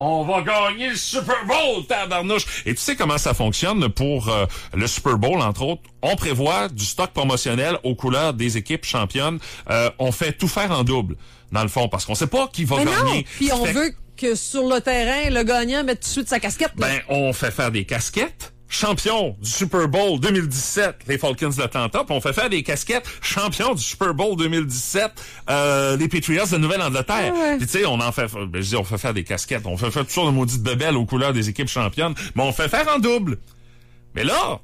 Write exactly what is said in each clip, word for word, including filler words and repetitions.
On va gagner le Super Bowl, tabarnouche! Et tu sais comment ça fonctionne pour euh, le Super Bowl, entre autres? On prévoit du stock promotionnel aux couleurs des équipes championnes. Euh, on fait tout faire en double, dans le fond, parce qu'on sait pas qui va Mais gagner. non, puis on fait... veut que sur le terrain, le gagnant mette tout de suite sa casquette. Là. Ben, on fait faire des casquettes. Champion du Super Bowl deux mille dix-sept, les Falcons d'Atlanta, puis on fait faire des casquettes champion du Super Bowl deux mille dix-sept, euh, les Patriots de Nouvelle-Angleterre. Ah ouais. Puis tu sais, on en fait, ben, je dis, on fait faire des casquettes, on fait faire toutes sortes de maudites bebelles aux couleurs des équipes championnes, mais on fait faire en double. Mais là,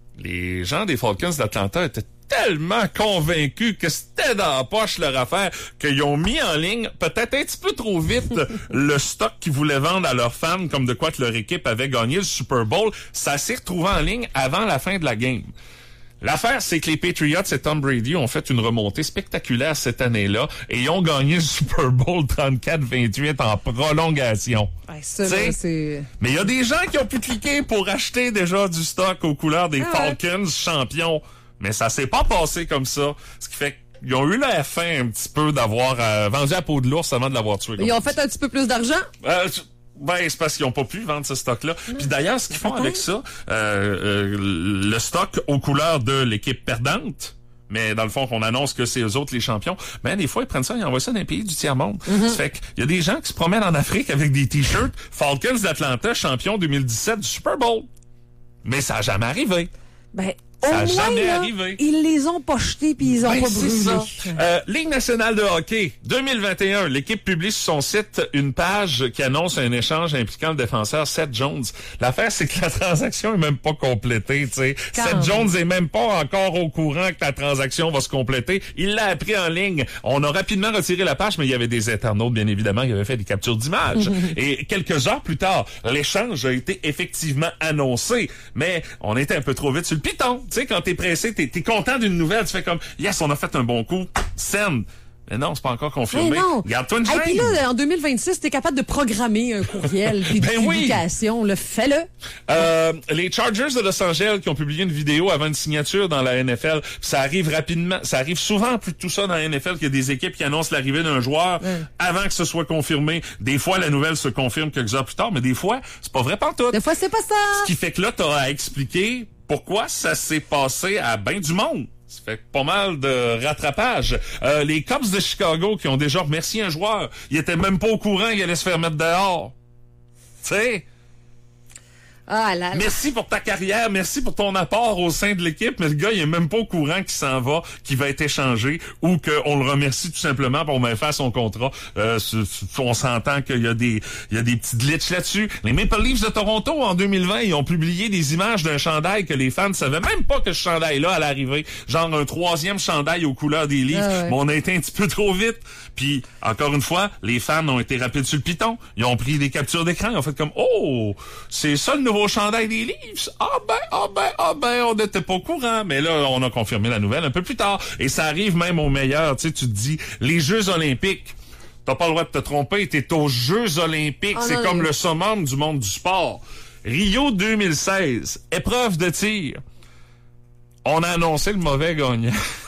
les gens des Falcons d'Atlanta étaient tellement convaincus que c'était dans la poche leur affaire qu'ils ont mis en ligne, peut-être un petit peu trop vite, le stock qu'ils voulaient vendre à leurs fans, comme de quoi que leur équipe avait gagné le Super Bowl. Ça s'est retrouvé en ligne avant la fin de la game. L'affaire, c'est que les Patriots et Tom Brady ont fait une remontée spectaculaire cette année-là et ils ont gagné le Super Bowl trente-quatre vingt-huit en prolongation. Ouais, ça, là, c'est... Mais il y a des gens qui ont pu cliquer pour acheter déjà du stock aux couleurs des ah ouais. Falcons champions. Mais ça s'est pas passé comme ça. Ce qui fait qu'ils ont eu la faim un petit peu d'avoir euh, vendu la peau de l'ours avant de l'avoir tué. Ils ont fait un petit peu plus d'argent? Euh, Ben, c'est parce qu'ils ont pas pu vendre ce stock-là. Puis d'ailleurs, ce qu'ils font avec ça, euh, euh, le stock aux couleurs de l'équipe perdante, mais dans le fond, qu'on annonce que c'est eux autres les champions, ben des fois, ils prennent ça, ils envoient ça dans les pays du tiers-monde. Mm-hmm. Ça fait qu'il y a des gens qui se promènent en Afrique avec des t-shirts Falcons d'Atlanta, champion deux mille dix-sept du Super Bowl. Mais ça a jamais arrivé. Ben... Ça Au n'a moins, jamais là, arrivé. Ils les ont pas jetés puis ils ont ben, pas c'est brûlé. Ça. Euh, Ligue nationale de hockey, deux mille vingt et un, l'équipe publie sur son site une page qui annonce un échange impliquant le défenseur Seth Jones. L'affaire, c'est que la transaction est même pas complétée, tu sais. Seth Jones est même pas encore au courant que la transaction va se compléter. Il l'a appris en ligne. On a rapidement retiré la page, mais il y avait des internautes, bien évidemment, qui avaient fait des captures d'images. Et quelques heures plus tard, l'échange a été effectivement annoncé. Mais on était un peu trop vite sur le piton. Tu sais, quand t'es pressé, T'es, t'es content d'une nouvelle, tu fais comme yes, on a fait un bon coup, send. Mais non, c'est pas encore confirmé. Mais non. Garde-toi une hey, gêne. Puis là, en deux mille vingt-six, t'es capable de programmer un courriel puis ben une oui. publication. Le fais-le. Euh, les Chargers de Los Angeles qui ont publié une vidéo avant une signature dans la N F L. Ça arrive rapidement. Ça arrive souvent plus de tout ça dans la N F L qu'il y a des équipes qui annoncent l'arrivée d'un joueur ouais. avant que ce soit confirmé. Des fois, la nouvelle se confirme quelques heures plus tard, mais des fois, c'est pas vrai pantoute. Des fois, c'est pas ça. Ce qui fait que là, t'as à expliquer pourquoi ça s'est passé à ben du monde. Ça fait pas mal de rattrapage. Euh, les Cubs de Chicago qui ont déjà remercié un joueur, ils étaient même pas au courant qu'il allait se faire mettre dehors. Tu sais? Ah là là. Merci pour ta carrière, merci pour ton apport au sein de l'équipe, mais le gars, il est même pas au courant qu'il s'en va, qu'il va être échangé ou qu'on le remercie tout simplement pour mettre fin à son contrat. Euh, on s'entend qu'il y a des il y a des petits glitches là-dessus. Les Maple Leafs de Toronto, en deux mille vingt, ils ont publié des images d'un chandail que les fans ne savaient même pas que ce chandail-là allait arriver. Genre un troisième chandail aux couleurs des Leafs. Ah ouais. Mais on a été un petit peu trop vite. Puis, encore une fois, les fans ont été rapides sur le piton. Ils ont pris des captures d'écran. Ils ont fait comme, oh, c'est ça le nouveau chandail des Leafs. Ah ben, ah ben, ah ben, on n'était pas au courant. Mais là, on a confirmé la nouvelle un peu plus tard. Et ça arrive même au meilleur. Tu sais, tu te dis, les Jeux olympiques, t'as pas le droit de te tromper. T'es aux Jeux olympiques. Oh, c'est non, comme non. le summum du monde du sport. Rio deux mille seize, épreuve de tir. On a annoncé le mauvais gagnant.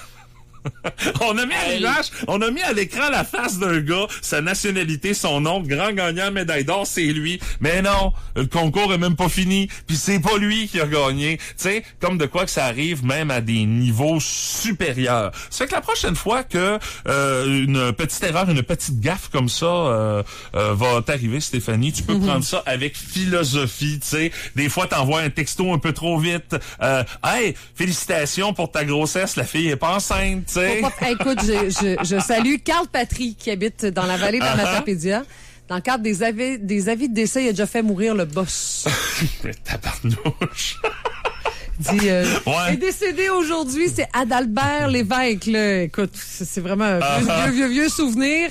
on a mis à l'image, on a mis à l'écran la face d'un gars, sa nationalité, son nom, grand gagnant médaille d'or, c'est lui. Mais non, le concours est même pas fini, puis c'est pas lui qui a gagné. Tu sais, comme de quoi que ça arrive même à des niveaux supérieurs. Ça fait que la prochaine fois que euh, une petite erreur, une petite gaffe comme ça euh, euh, va t'arriver, Stéphanie, tu peux mm-hmm. prendre ça avec philosophie. Tu sais, des fois t'envoies un texto un peu trop vite. Euh, hey, félicitations pour ta grossesse, la fille est pas enceinte. Pas, écoute, je, je, je salue Carl Patry qui habite dans la vallée d'Amatapédia. Dans le cadre des avis, des avis de décès, il a déjà fait mourir le boss. Mais tabarnouche! Dit, euh, ouais. est décédé aujourd'hui, c'est Adalbert Lévesque. Là. Écoute, c'est vraiment un uh-huh. vieux, vieux, vieux souvenir.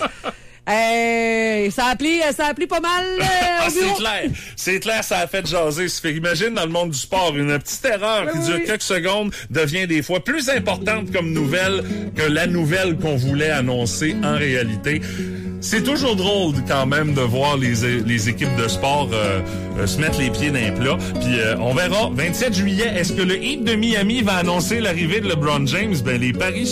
Euh, ça a appelé, ça a appelé pas mal. Euh, ah, c'est clair, c'est clair, ça a fait jaser. Ça fait, imagine dans le monde du sport, une petite erreur oui, qui dure oui. quelques secondes devient des fois plus importante comme nouvelle que la nouvelle qu'on voulait annoncer en réalité. C'est toujours drôle quand même de voir les, les équipes de sport euh, euh, se mettre les pieds dans les plats. Puis euh, on verra. vingt-sept juillet, est-ce que le Heat de Miami va annoncer l'arrivée de LeBron James? Ben les paris